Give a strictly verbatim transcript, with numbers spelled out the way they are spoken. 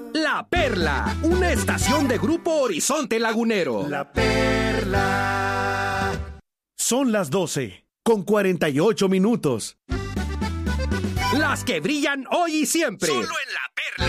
La Perla, una estación de Grupo Horizonte Lagunero. La Perla. Son las doce, con cuarenta y ocho minutos. Las que brillan hoy y siempre. Solo en La